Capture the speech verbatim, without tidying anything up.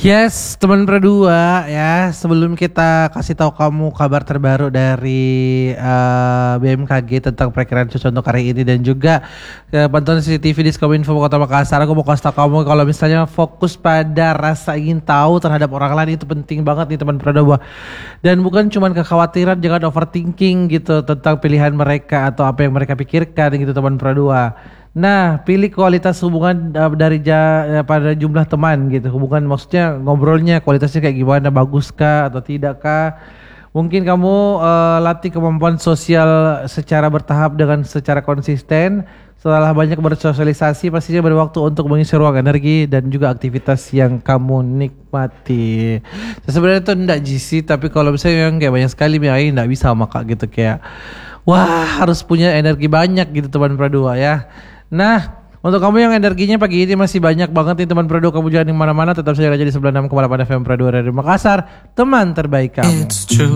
Yes, teman berdua ya. Sebelum kita kasih tahu kamu kabar terbaru dari uh, B M K G tentang perakiraan cuaca untuk hari ini dan juga uh, pantauan C C T V di Kominfo Kota Makassar, aku mau kasih tahu kamu kalau misalnya fokus pada rasa ingin tahu terhadap orang lain itu penting banget nih teman berdua. Dan bukan cuma kekhawatiran, jangan overthinking gitu tentang pilihan mereka atau apa yang mereka pikirkan gitu teman berdua. Nah, pilih kualitas hubungan uh, dari ja, uh, pada jumlah teman gitu. Hubungan maksudnya ngobrolnya kualitasnya kayak gimana, baguskah atau tidakkah? Mungkin kamu uh, latih kemampuan sosial secara bertahap dengan secara konsisten. Setelah banyak bersosialisasi, pastinya berwaktu untuk mengisi ruang energi dan juga aktivitas yang kamu nikmati. Sebenarnya itu enggak G C, tapi kalau misalnya yang kayak banyak sekali ya enggak bisa maka gitu kayak wah harus punya energi banyak gitu teman berdua ya. Nah, untuk kamu yang energinya pagi ini masih banyak banget nih teman Prado, kamu jangan di mana-mana, tetap saja aja di sembilan puluh enam koma delapan F M Prado Radio Makassar, teman terbaik kamu.